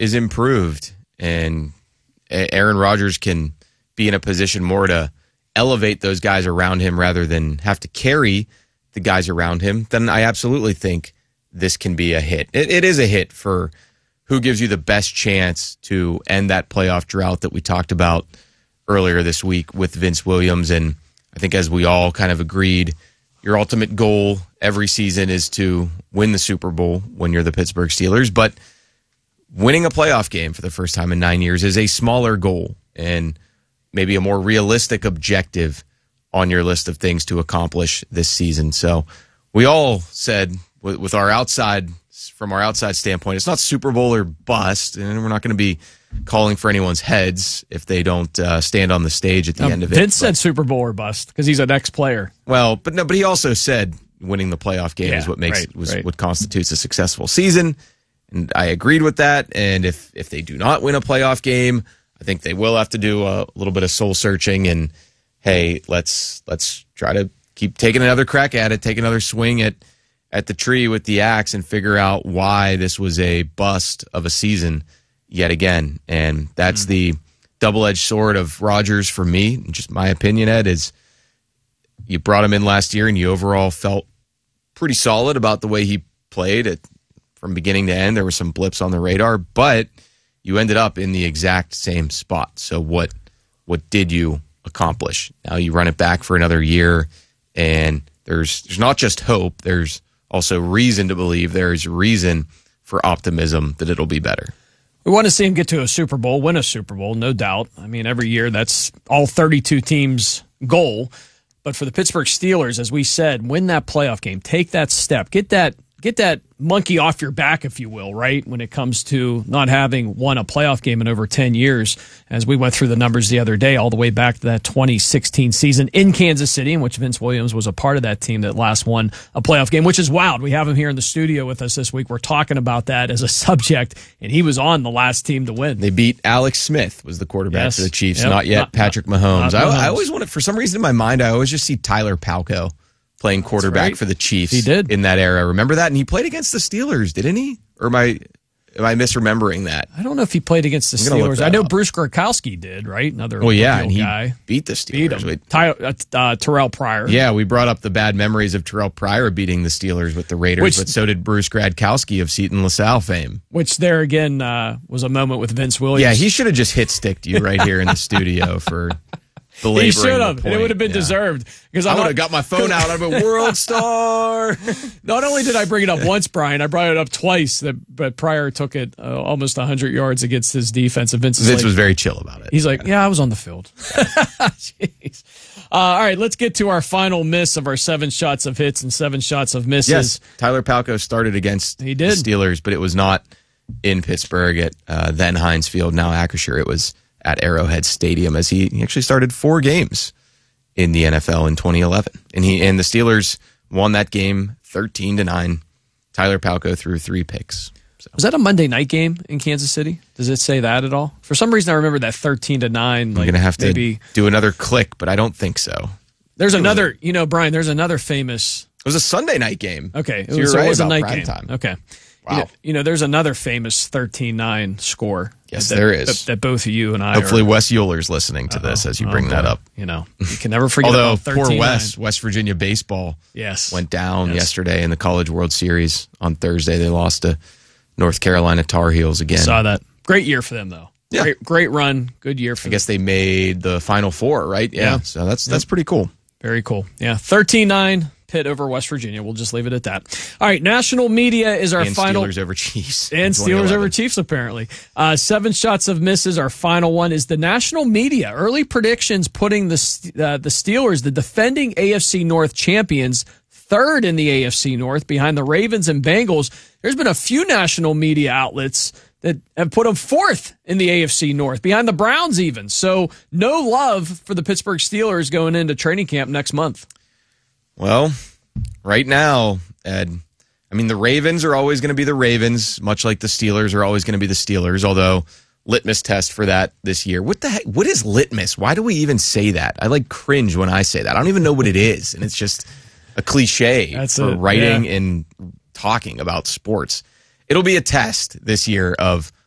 is improved and Aaron Rodgers can be in a position more to elevate those guys around him rather than have to carry the guys around him, then I absolutely think this can be a hit. It is a hit for who gives you the best chance to end that playoff drought that we talked about earlier this week with Vince Williams. And I think as we all kind of agreed, your ultimate goal every season is to win the Super Bowl when you're the Pittsburgh Steelers. But winning a playoff game for the first time in 9 years is a smaller goal and maybe a more realistic objective on your list of things to accomplish this season. So we all said with our outside standpoint, it's not Super Bowl or bust, and we're not going to be calling for anyone's heads if they don't stand on the stage at the end of it. Vince said Super Bowl or bust because he's an ex-player. Well, but he also said winning the playoff game is what what constitutes a successful season, and I agreed with that. And if they do not win a playoff game, I think they will have to do a little bit of soul searching and, hey, let's try to keep taking another crack at it, take another swing at the tree with the axe and figure out why this was a bust of a season yet again. And that's the double-edged sword of Rodgers for me. Just my opinion, Ed, is you brought him in last year and you overall felt pretty solid about the way he played from beginning to end. There were some blips on the radar, but you ended up in the exact same spot. So what did you accomplish? Now you run it back for another year, and there's not just hope, there's also reason to believe, there's reason for optimism that it'll be better. We want to see him get to a Super Bowl, win a Super Bowl, no doubt. I mean, every year that's all 32 teams' goal. But for the Pittsburgh Steelers, as we said, win that playoff game, take that step, get that monkey off your back, if you will, right, when it comes to not having won a playoff game in over 10 years, as we went through the numbers the other day, all the way back to that 2016 season in Kansas City, in which Vince Williams was a part of that team that last won a playoff game, which is wild. We have him here in the studio with us this week. We're talking about that as a subject, and he was on the last team to win. They beat Alex Smith, was the quarterback for the Chiefs, not yet Patrick Mahomes. I always wanted, for some reason in my mind, I always just see Tyler Palko playing quarterback for the Chiefs. He did in that era. Remember that? And he played against the Steelers, didn't he? Or am I misremembering that? I don't know if he played against the Steelers. I know Bruce Gronkowski did, right? Another and guy. He beat the Steelers. Terrell Pryor. Yeah, we brought up the bad memories of Terrell Pryor beating the Steelers with the Raiders, but so did Bruce Gronkowski of Seton LaSalle fame. Which there again was a moment with Vince Williams. Yeah, he should have just hit sticked you right here in the studio for he should have, and it would have been deserved. Because I would have got my phone out. I'm a world star. Not only did I bring it up once, Brian, I brought it up twice. But Pryor took it almost 100 yards against his defense. And Vince was very chill about it. He's like, yeah, I was on the field. Jeez. All right, let's get to our final miss of our 7 shots of hits and 7 shots of misses. Yes, Tyler Palko started against the Steelers, but it was not in Pittsburgh at then Heinz Field, now Acrisure. It was at Arrowhead Stadium, as he actually started 4 games in the NFL in 2011. And the Steelers won that game 13-9. Tyler Palko threw 3 picks. So. Was that a Monday night game in Kansas City? Does it say that at all? For some reason, I remember that 13-9. I'm going to have to do another click, but I don't think so. There's another, Brian, there's another famous... It was a Sunday night game. Okay. So you're right, it was a night prime game. Time. Okay. Wow. There's another famous 13-9 score. Yes, there is. That both of you and I Hopefully Wes Euler's listening to this as you bring that up. You can never forget Although, about 13-9. poor West Virginia baseball went down yesterday in the College World Series on Thursday. They lost to North Carolina Tar Heels again. I saw that. Great year for them, though. Yeah. Great run. Good year for them. I guess they made the Final Four, right? Yeah. So that's pretty cool. Very cool. Yeah. 13-9. Pitt over West Virginia. We'll just leave it at that. All right, national media is our final. Steelers over Chiefs. And Steelers over Chiefs, apparently. 7 shots of misses. Our final one is the national media. Early predictions putting the Steelers, the defending AFC North champions, 3rd in the AFC North behind the Ravens and Bengals. There's been a few national media outlets that have put them 4th in the AFC North, behind the Browns even. So no love for the Pittsburgh Steelers going into training camp next month. Well, right now, Ed, the Ravens are always going to be the Ravens, much like the Steelers are always going to be the Steelers, although litmus test for that this year. What the heck? What is litmus? Why do we even say that? I cringe when I say that. I don't even know what it is, and it's just a cliche for writing and talking about sports. It'll be a test this year of